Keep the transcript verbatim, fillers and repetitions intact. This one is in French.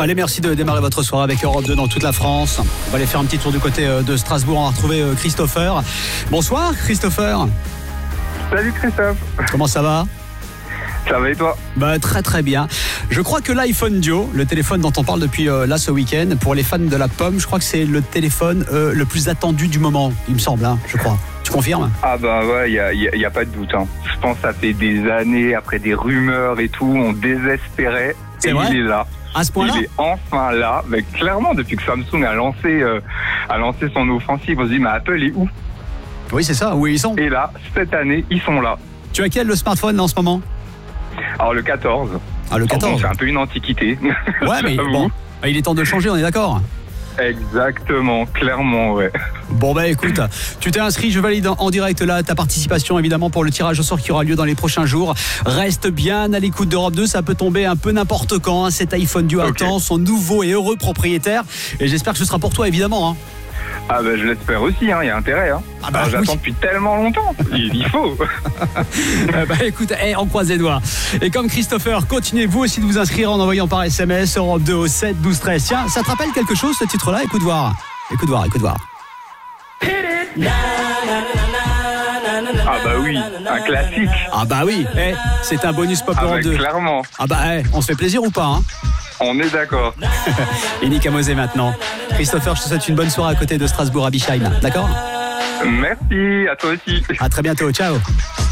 Allez, merci de démarrer votre soirée avec Europe deux dans toute la France. On va aller faire un petit tour du côté de Strasbourg. On va retrouver Christopher. Bonsoir Christopher. Salut Christophe. Comment ça va ? Ça va et toi ? Bah, très très bien. Je crois que l'iPhone Duo, le téléphone dont on parle depuis euh, là ce week-end, pour les fans de la pomme, je crois que c'est le téléphone euh, le plus attendu du moment, il me semble, hein, je crois. Tu confirmes ? Ah bah ouais, il n'y a, y a, y a pas de doute. Hein. Je pense que ça fait des années, après des rumeurs et tout, on désespérait. C'est et vrai ? il est là. À ce point-là ? Il est enfin là. Mais clairement, depuis que Samsung a lancé, euh, a lancé son offensive, on se dit, mais Apple est où ? Oui, c'est ça, où ils sont. Et là, cette année, ils sont là. Tu as quel le smartphone en ce moment ? Alors le quatorze. Ah, le quatorze. Bon, c'est un peu une antiquité. Ouais, mais bon, il est temps de le changer, on est d'accord ? Exactement, clairement, ouais. Bon bah écoute, tu t'es inscrit, je valide en direct là ta participation évidemment pour le tirage au sort qui aura lieu dans les prochains jours. Reste bien à l'écoute d'Europe deux, ça peut tomber un peu n'importe quand, hein. Cet iPhone Duo Okay. attend son nouveau et heureux propriétaire et j'espère que ce sera pour toi évidemment, hein. Ah bah je l'espère aussi, il hein, y a intérêt. Hein. Ah bah, Alors, j'attends oui. depuis tellement longtemps, il, il faut. Euh, bah écoute, hey, on croise les doigts. Et comme Christopher, continuez vous aussi de vous inscrire en envoyant par S M S Europe deux au sept douze treize. Tiens, ça te rappelle quelque chose ce titre-là ? Écoute voir, écoute voir, écoute voir. Ah bah oui, un classique. Ah bah oui, hey, c'est un bonus Pop Ah Europe bah deux. clairement, Ah bah hey, on se fait plaisir ou pas, hein ? on est d'accord. Et Nick Amosé maintenant. Christopher, je te souhaite une bonne soirée à côté de Strasbourg à Bischheim. D'accord ? Merci, à toi aussi. À très bientôt. Ciao.